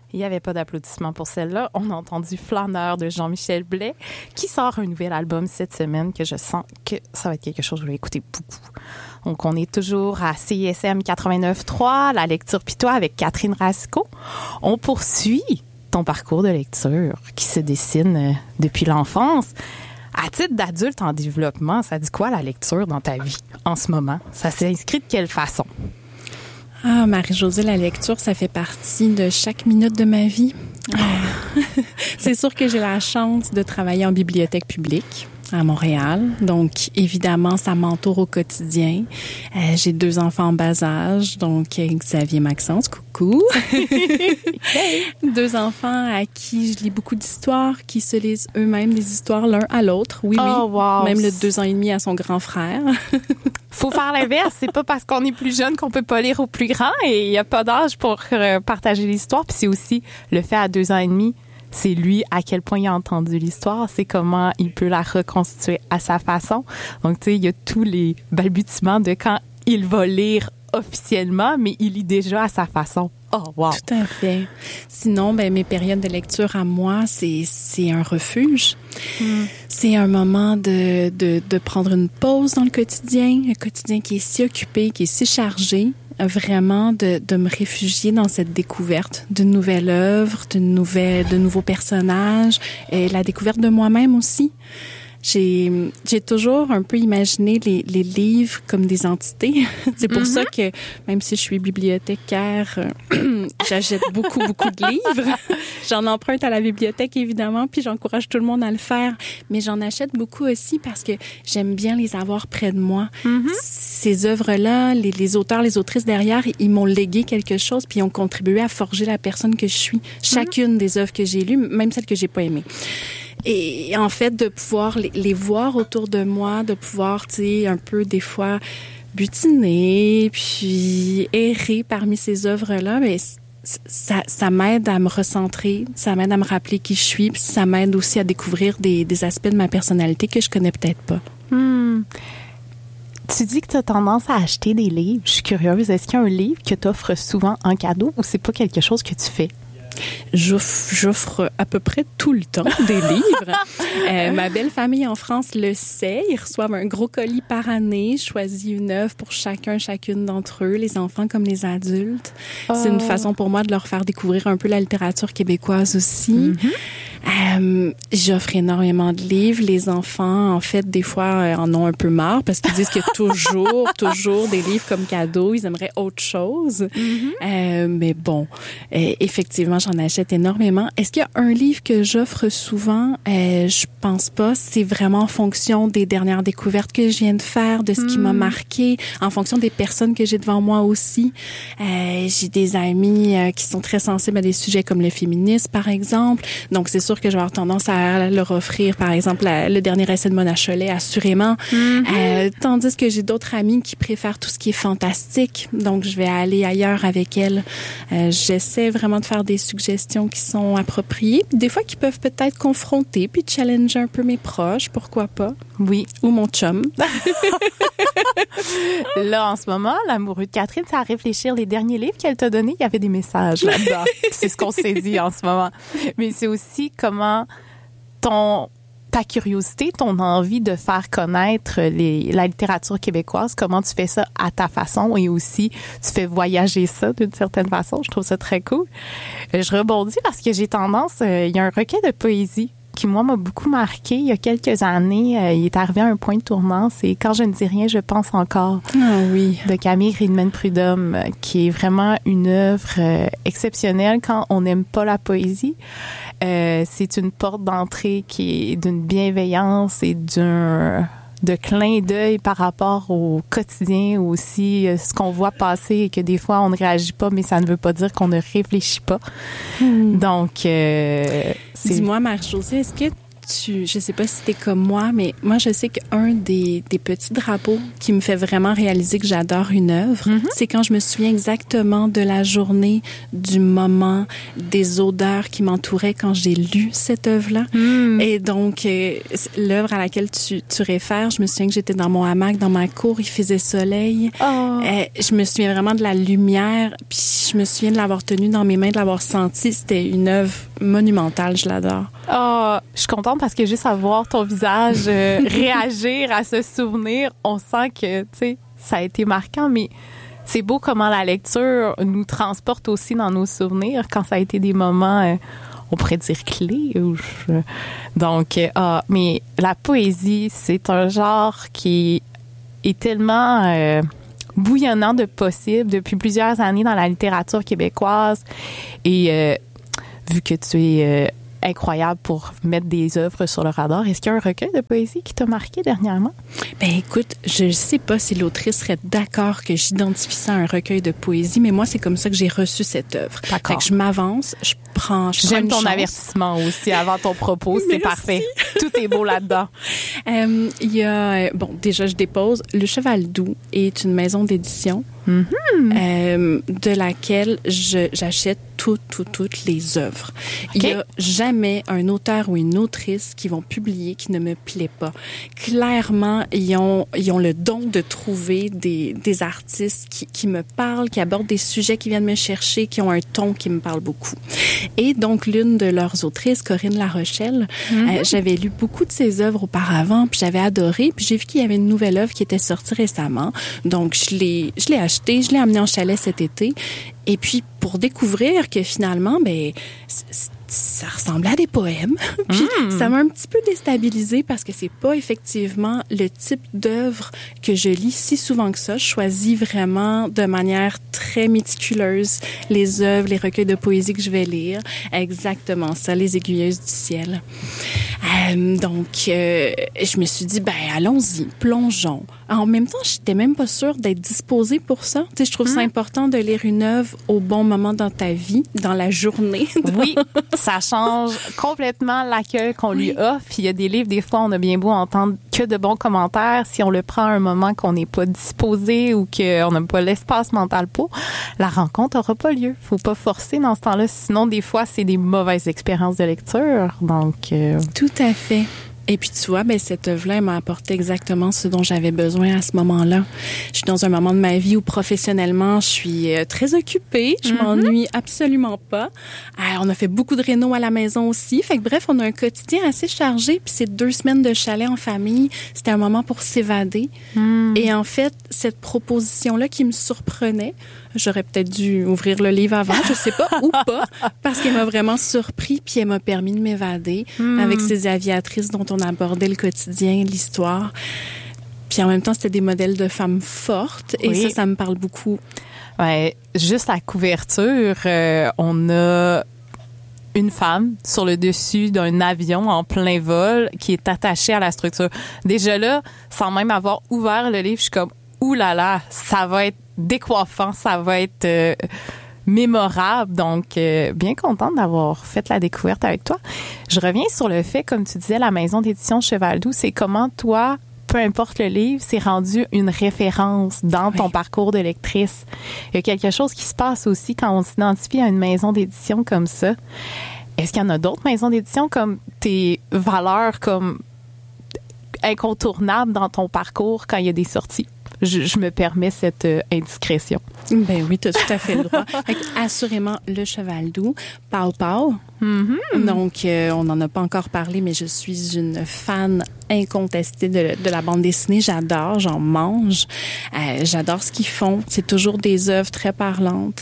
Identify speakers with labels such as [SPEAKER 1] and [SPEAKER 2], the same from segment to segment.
[SPEAKER 1] Il n'y avait pas d'applaudissements pour celle-là. On a entendu Flâneur de Jean-Michel Blais, qui sort un nouvel album cette semaine que je sens que ça va être quelque chose que je vais écouter beaucoup. Donc, on est toujours à CISM 89.3, la lecture pitois avec Catherine Racicot. On poursuit ton parcours de lecture qui se dessine depuis l'enfance. À titre d'adulte en développement, ça dit quoi la lecture dans ta vie en ce moment? Ça s'inscrit de quelle façon?
[SPEAKER 2] Ah, Marie-Josée, la lecture, ça fait partie de chaque minute de ma vie. C'est sûr que j'ai la chance de travailler en bibliothèque publique à Montréal. Donc, évidemment, ça m'entoure au quotidien. J'ai 2 enfants en bas âge, donc Xavier Maxence, coucou. Hey. 2 enfants à qui je lis beaucoup d'histoires, qui se lisent eux-mêmes des histoires l'un à l'autre. Oui, oui.
[SPEAKER 1] Wow.
[SPEAKER 2] Même le 2 ans et demi à son grand frère.
[SPEAKER 1] Faut faire l'inverse. C'est pas parce qu'on est plus jeune qu'on peut pas lire aux plus grands et il y a pas d'âge pour partager l'histoire. Puis c'est aussi le fait à 2 ans et demi. C'est lui, à quel point il a entendu l'histoire, c'est comment il peut la reconstituer à sa façon. Donc, tu sais, il y a tous les balbutiements de quand il va lire officiellement, mais il lit déjà à sa façon. Oh, wow!
[SPEAKER 2] Tout à fait. Sinon, ben mes périodes de lecture à moi, c'est un refuge. C'est un moment de prendre une pause dans le quotidien, un quotidien qui est si occupé, qui est si chargé. Vraiment de me réfugier dans cette découverte d'une nouvelle œuvre, de nouveaux personnages et la découverte de moi-même aussi. J'ai toujours un peu imaginé les livres comme des entités. C'est pour ça que, même si je suis bibliothécaire, j'achète beaucoup de livres. J'en emprunte à la bibliothèque, évidemment, puis j'encourage tout le monde à le faire. Mais j'en achète beaucoup aussi parce que j'aime bien les avoir près de moi. Ces œuvres-là, les auteurs, les autrices derrière, ils m'ont légué quelque chose, puis ils ont contribué à forger la personne que je suis. Chacune des œuvres que j'ai lues, même celles que j'ai pas aimées. Et en fait, de pouvoir les voir autour de moi, de pouvoir, tu sais, un peu des fois butiner, puis errer parmi ces œuvres-là, mais ça m'aide à me recentrer, ça m'aide à me rappeler qui je suis, puis ça m'aide aussi à découvrir des aspects de ma personnalité que je connais peut-être pas.
[SPEAKER 1] Tu dis que tu as tendance à acheter des livres. Je suis curieuse. Est-ce qu'il y a un livre que tu offres souvent en cadeau ou c'est pas quelque chose que tu fais?
[SPEAKER 2] J'offre à peu près tout le temps des livres. Ma belle famille en France le sait. Ils reçoivent un gros colis par année. Je choisis une œuvre pour chacune d'entre eux, les enfants comme les adultes. C'est une façon pour moi de leur faire découvrir un peu la littérature québécoise aussi. J'offre énormément de livres. Les enfants, en fait, des fois, en ont un peu marre parce qu'ils disent qu'il y a toujours des livres comme cadeau. Ils aimeraient autre chose. Mais bon, effectivement, j'en achète énormément. Est-ce qu'il y a un livre que j'offre souvent? Je pense pas. C'est vraiment en fonction des dernières découvertes que je viens de faire, de ce qui m'a marqué, en fonction des personnes que j'ai devant moi aussi. J'ai des amis qui sont très sensibles à des sujets comme le féminisme, par exemple. Donc, c'est sûr que je vais avoir tendance à leur offrir, par exemple, le dernier essai de Mona Chollet, assurément. Tandis que j'ai d'autres amis qui préfèrent tout ce qui est fantastique. Donc, je vais aller ailleurs avec elles. J'essaie vraiment de faire des suggestions qui sont appropriées, puis des fois qui peuvent peut-être confronter, puis challenger un peu mes proches, pourquoi pas.
[SPEAKER 1] Oui.
[SPEAKER 2] Ou mon chum.
[SPEAKER 1] Là, en ce moment, l'amoureux de Catherine, c'est à réfléchir. Les derniers livres qu'elle t'a donnés, il y avait des messages là-dedans. C'est ce qu'on s'est dit en ce moment. Mais c'est aussi comment ta curiosité, ton envie de faire connaître la littérature québécoise, comment tu fais ça à ta façon et aussi tu fais voyager ça d'une certaine façon. Je trouve ça très cool. Je rebondis parce que j'ai tendance, il y a un recueil de poésie qui, moi, m'a beaucoup marqué. Il y a quelques années, il est arrivé à un point de tournant. C'est Quand je ne dis rien, je pense encore.
[SPEAKER 2] Ah oui.
[SPEAKER 1] De Camille Ridman-Prudhomme, qui est vraiment une œuvre exceptionnelle quand on n'aime pas la poésie. C'est une porte d'entrée qui est d'une bienveillance et de clin d'œil par rapport au quotidien aussi, ce qu'on voit passer et que des fois on ne réagit pas, mais ça ne veut pas dire qu'on ne réfléchit pas. Donc,
[SPEAKER 2] dis-moi, Marie-Josée, est-ce que je sais pas si t'es comme moi, mais moi, je sais qu'un des petits drapeaux qui me fait vraiment réaliser que j'adore une œuvre, c'est quand je me souviens exactement de la journée, du moment, des odeurs qui m'entouraient quand j'ai lu cette œuvre-là. Et donc, l'œuvre à laquelle tu réfères, je me souviens que j'étais dans mon hamac, dans ma cour, il faisait soleil. Je me souviens vraiment de la lumière, puis je me souviens de l'avoir tenue dans mes mains, de l'avoir sentie. C'était une œuvre monumentale, je l'adore.
[SPEAKER 1] Je suis contente parce que juste à voir ton visage réagir à ce souvenir, on sent que, tu sais, ça a été marquant, mais c'est beau comment la lecture nous transporte aussi dans nos souvenirs quand ça a été des moments, on pourrait dire clés. Donc, mais la poésie, c'est un genre qui est tellement bouillonnant de possible depuis plusieurs années dans la littérature québécoise. Et vu que tu es incroyable pour mettre des œuvres sur le radar, est-ce qu'il y a un recueil de poésie qui t'a marqué dernièrement?
[SPEAKER 2] Ben écoute, je sais pas si l'autrice serait d'accord que j'identifie ça à un recueil de poésie, mais moi, c'est comme ça que j'ai reçu cette œuvre.
[SPEAKER 1] D'accord.
[SPEAKER 2] Fait que je m'avance, je prends
[SPEAKER 1] J'aime ton
[SPEAKER 2] chance.
[SPEAKER 1] avertissement aussi avant ton propos, c'est parfait. Tout est beau là-dedans.
[SPEAKER 2] Il y a, déjà, je dépose. Le Cheval Doux est une maison d'édition de laquelle j'achète toutes les œuvres. Okay. Il n'y a jamais un auteur ou une autrice qui vont publier qui ne me plaît pas. Clairement, ils ont le don de trouver des artistes qui me parlent, qui abordent des sujets qui viennent me chercher, qui ont un ton qui me parle beaucoup. Et donc, l'une de leurs autrices, Corinne Larochelle, j'avais lu beaucoup de ses œuvres auparavant, puis j'avais adoré, puis j'ai vu qu'il y avait une nouvelle œuvre qui était sortie récemment. Donc, je l'ai achetée, je l'ai amenée en chalet cet été. Et puis, pour découvrir que finalement, ça ressemblait à des poèmes. Puis, ça m'a un petit peu déstabilisée parce que c'est pas effectivement le type d'œuvre que je lis si souvent que ça. Je choisis vraiment de manière très méticuleuse les œuvres, les recueils de poésie que je vais lire. Exactement ça, Les Aiguilleuses du ciel. Donc, je me suis dit, allons-y, plongeons. En même temps, j'étais même pas sûre d'être disposée pour ça. Tu sais, je trouve ça important de lire une œuvre au bon moment dans ta vie, dans la journée.
[SPEAKER 1] Oui, ça change complètement l'accueil qu'on lui offre. Puis il y a des livres, des fois, on a bien beau entendre que de bons commentaires. Si on le prend à un moment qu'on n'est pas disposé ou qu'on n'a pas l'espace mental pour, la rencontre n'aura pas lieu. Faut pas forcer dans ce temps-là. Sinon, des fois, c'est des mauvaises expériences de lecture. Donc,
[SPEAKER 2] Tout à fait. Et puis, tu vois, cette œuvre-là, elle m'a apporté exactement ce dont j'avais besoin à ce moment-là. Je suis dans un moment de ma vie où, professionnellement, je suis très occupée. Je m'ennuie absolument pas. On a fait beaucoup de réno à la maison aussi. Fait que, bref, on a un quotidien assez chargé. Puis, c'est 2 semaines de chalet en famille. C'était un moment pour s'évader. Et en fait, cette proposition-là qui me surprenait, j'aurais peut-être dû ouvrir le livre avant, je sais pas, ou pas, parce qu'elle m'a vraiment surpris, puis elle m'a permis de m'évader avec ces aviatrices dont on abordait le quotidien, l'histoire. Puis en même temps, c'était des modèles de femmes fortes, et ça me parle beaucoup.
[SPEAKER 1] Ouais, juste la couverture, on a une femme sur le dessus d'un avion en plein vol qui est attachée à la structure. Déjà là, sans même avoir ouvert le livre, je suis comme, oulala, ça va être décoiffant, ça va être mémorable. Donc, bien contente d'avoir fait la découverte avec toi. Je reviens sur le fait, comme tu disais, la maison d'édition Cheval Doux, c'est comment toi, peu importe le livre, c'est rendu une référence dans ton parcours de lectrice. Il y a quelque chose qui se passe aussi quand on s'identifie à une maison d'édition comme ça. Est-ce qu'il y en a d'autres maisons d'édition comme tes valeurs comme incontournables dans ton parcours quand il y a des sorties? Je me permets cette indiscrétion.
[SPEAKER 2] Ben oui, tu as tout à fait le droit. Assurément, Le Cheval Doux, Pow Pow. Donc, on n'en a pas encore parlé, mais je suis une fan incontestée de la bande dessinée. J'adore, j'en mange. J'adore ce qu'ils font. C'est toujours des œuvres très parlantes.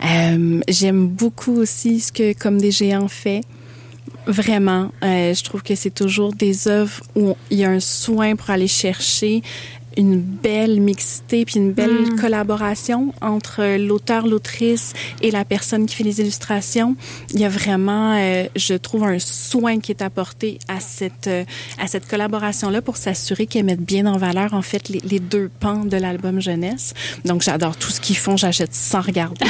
[SPEAKER 2] J'aime beaucoup aussi ce que Comme des géants fait. Vraiment, je trouve que c'est toujours des œuvres où il y a un soin pour aller chercher une belle mixité puis une belle collaboration entre l'auteur, l'autrice et la personne qui fait les illustrations. Il y a vraiment, je trouve, un soin qui est apporté à cette collaboration-là pour s'assurer qu'elle mette bien en valeur, en fait, les 2 pans de l'album jeunesse. Donc, j'adore tout ce qu'ils font. J'achète sans regarder.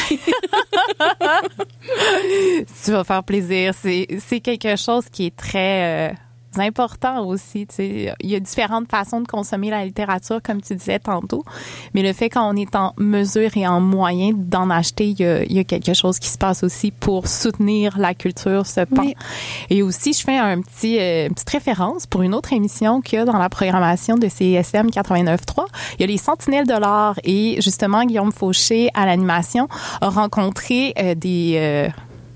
[SPEAKER 1] Tu vas faire plaisir. C'est quelque chose qui est très important aussi. Tu sais, il y a différentes façons de consommer la littérature, comme tu disais tantôt, mais le fait qu'on est en mesure et en moyen d'en acheter, il y a quelque chose qui se passe aussi pour soutenir la culture, ce pan. Oui. Et aussi, je fais une petite référence pour une autre émission qu'il y a dans la programmation de CISM 89.3. Il y a les Sentinelles de l'art et justement, Guillaume Fauché, à l'animation, a rencontré des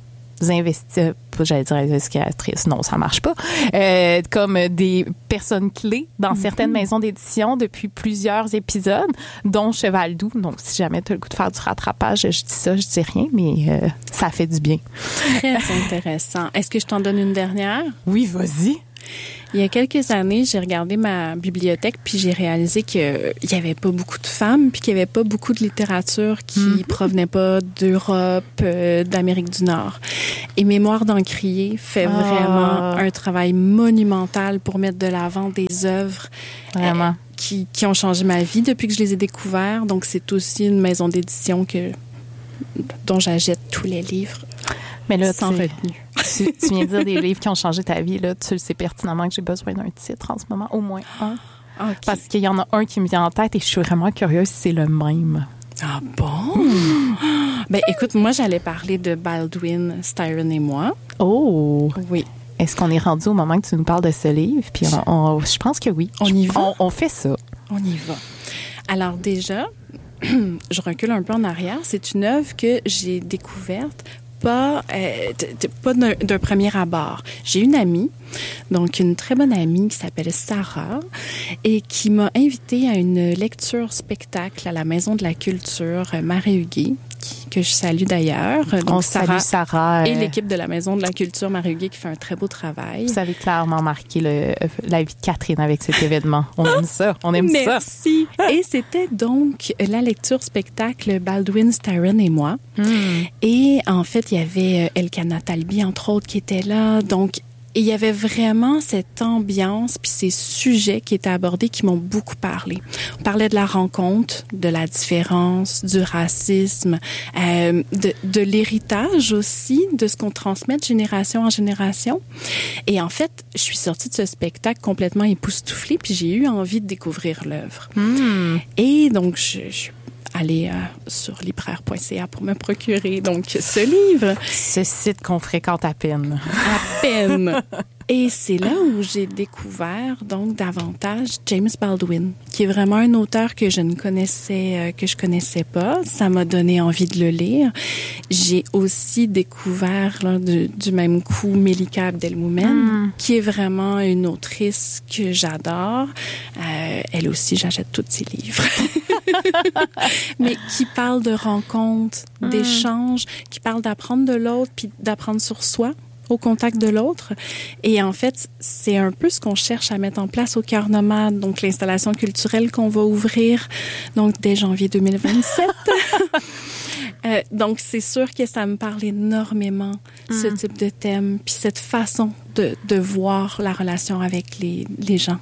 [SPEAKER 1] investigatrices, non, ça marche pas, comme des personnes clés dans certaines maisons d'édition depuis plusieurs épisodes, dont Cheval Doux. Donc, si jamais tu as le goût de faire du rattrapage, je dis ça, je dis rien, mais ça fait du bien.
[SPEAKER 2] Très intéressant. Est-ce que je t'en donne une dernière?
[SPEAKER 1] Oui, vas-y.
[SPEAKER 2] Il y a quelques années, j'ai regardé ma bibliothèque puis j'ai réalisé qu'il y avait pas beaucoup de femmes puis qu'il y avait pas beaucoup de littérature qui provenait pas d'Europe, d'Amérique du Nord. Et Mémoire d'Encrier fait vraiment un travail monumental pour mettre de l'avant des œuvres
[SPEAKER 1] vraiment
[SPEAKER 2] qui ont changé ma vie depuis que je les ai découverts. Donc, c'est aussi une maison d'édition dont j'achète tous les livres.
[SPEAKER 1] Mais là,
[SPEAKER 2] sans retenue.
[SPEAKER 1] Tu viens de dire des livres qui ont changé ta vie. Là, tu le sais pertinemment que j'ai besoin d'un titre en ce moment, au moins un. Okay. Parce qu'il y en a un qui me vient en tête et je suis vraiment curieuse si c'est le même.
[SPEAKER 2] Ah bon? Ben écoute, moi, j'allais parler de Baldwin, Styron et moi.
[SPEAKER 1] Oh!
[SPEAKER 2] Oui.
[SPEAKER 1] Est-ce qu'on est rendu au moment que tu nous parles de ce livre? Puis je pense que oui.
[SPEAKER 2] On y va?
[SPEAKER 1] On fait ça.
[SPEAKER 2] On y va. Alors déjà, je recule un peu en arrière. C'est une œuvre que j'ai découverte pas d'un premier abord. J'ai une amie, donc une très bonne amie qui s'appelle Sarah et qui m'a invitée à une lecture spectacle à la Maison de la Culture Marie-Huguet, que je salue d'ailleurs.
[SPEAKER 1] Donc, on salue Sarah.
[SPEAKER 2] Et l'équipe de la Maison de la Culture Marie-Huguet qui fait un très beau travail.
[SPEAKER 1] Vous avez clairement marqué la vie de Catherine avec cet événement. On aime ça. On aime
[SPEAKER 2] Merci.
[SPEAKER 1] ça.
[SPEAKER 2] Merci. Et c'était donc la lecture spectacle Baldwin, Styron et moi. Et en fait, il y avait Elkanah Talbi, entre autres, qui était là. Donc, et il y avait vraiment cette ambiance puis ces sujets qui étaient abordés qui m'ont beaucoup parlé. On parlait de la rencontre, de la différence, du racisme, de l'héritage aussi, de ce qu'on transmet de génération en génération. Et en fait, je suis sortie de ce spectacle complètement époustouflée puis j'ai eu envie de découvrir l'œuvre. Et donc, je suis allée sur libraire.ca pour me procurer donc ce livre.
[SPEAKER 1] Ce site qu'on fréquente à peine.
[SPEAKER 2] À peine. Et c'est là où j'ai découvert donc davantage James Baldwin, qui est vraiment un auteur que je connaissais pas. Ça m'a donné envie de le lire. J'ai aussi découvert là, du même coup Melika Abdelmoumen, qui est vraiment une autrice que j'adore. Elle aussi, j'achète tous ses livres. Mais qui parle de rencontres, d'échanges, qui parle d'apprendre de l'autre puis d'apprendre sur soi au contact de l'autre. Et en fait, c'est un peu ce qu'on cherche à mettre en place au Cœur Nomade, donc l'installation culturelle qu'on va ouvrir donc dès janvier 2027. Donc, c'est sûr que ça me parle énormément, ce type de thème, puis cette façon de voir la relation avec les gens.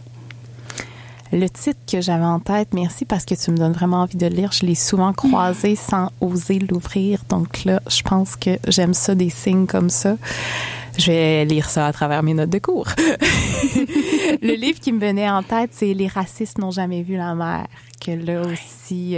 [SPEAKER 1] Le titre que j'avais en tête, merci parce que tu me donnes vraiment envie de le lire. Je l'ai souvent croisé sans oser l'ouvrir. Donc là, je pense que j'aime ça, des signes comme ça. Je vais lire ça à travers mes notes de cours. Le livre qui me venait en tête, c'est Les racistes n'ont jamais vu la mer. Que là aussi,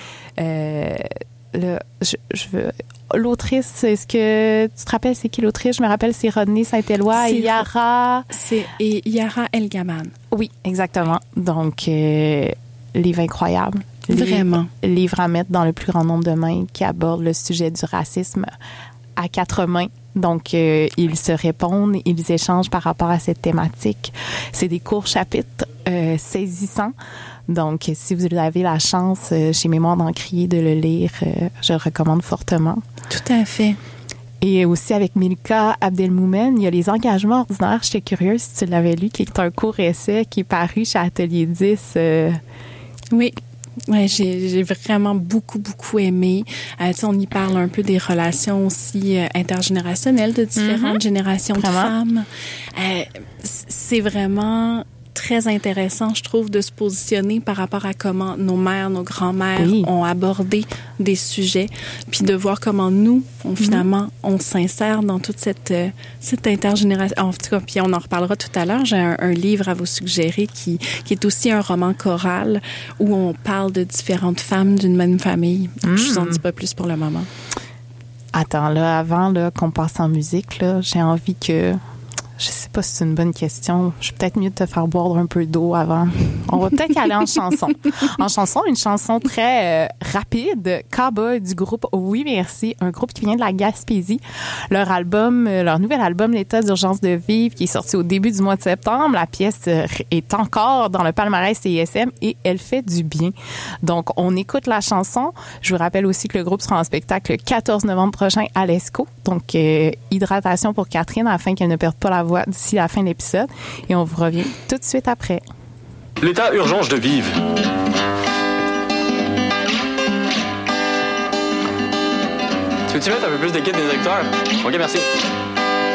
[SPEAKER 1] là, je veux... L'autrice, est-ce que tu te rappelles c'est qui l'autrice? Je me rappelle, c'est Rodney Saint-Éloi et Yara.
[SPEAKER 2] Et Yara El-Gaman.
[SPEAKER 1] Oui, exactement. Donc, livre incroyable.
[SPEAKER 2] Vraiment.
[SPEAKER 1] Livre à mettre dans le plus grand nombre de mains qui aborde le sujet du racisme à 4 mains. Donc, ils se répondent, ils échangent par rapport à cette thématique. C'est des courts chapitres saisissants. Donc, si vous avez la chance chez Mémoire d'Encrier de le lire, je le recommande fortement.
[SPEAKER 2] Tout à fait.
[SPEAKER 1] Et aussi avec Melika Abdelmoumen, il y a Les engagements ordinaires. J'étais curieuse si tu l'avais lu, qui est un court essai qui est paru chez Atelier 10.
[SPEAKER 2] Oui. Ouais, j'ai vraiment beaucoup aimé. On y parle un peu des relations aussi intergénérationnelles de différentes générations de femmes. C'est vraiment très intéressant, je trouve, de se positionner par rapport à comment nos mères, nos grands-mères ont abordé des sujets, puis de voir comment nous, finalement, on s'insère dans toute cette intergénération. En tout cas, puis on en reparlera tout à l'heure. J'ai un livre à vous suggérer qui est aussi un roman choral où on parle de différentes femmes d'une même famille. Je vous en dis pas plus pour le moment.
[SPEAKER 1] Attends, là, avant là, qu'on passe en musique, là, j'ai envie que... Je sais pas si c'est une bonne question. Je suis peut-être mieux de te faire boire un peu d'eau avant. On va peut-être y aller en chanson. En chanson, une chanson très rapide, Cowboy du groupe Oui Merci, un groupe qui vient de la Gaspésie. Leur nouvel album, L'état d'urgence de vivre, qui est sorti au début du mois de septembre. La pièce est encore dans le palmarès CISM et elle fait du bien. Donc, on écoute la chanson. Je vous rappelle aussi que le groupe sera en spectacle le 14 novembre prochain à l'ESCO. Donc, hydratation pour Catherine afin qu'elle ne perde pas la voix d'ici la fin de l'épisode. Et on vous revient tout de suite après.
[SPEAKER 3] L'état urgence de vivre. Tu veux-tu mettre un peu plus de kit des électeurs? OK, merci.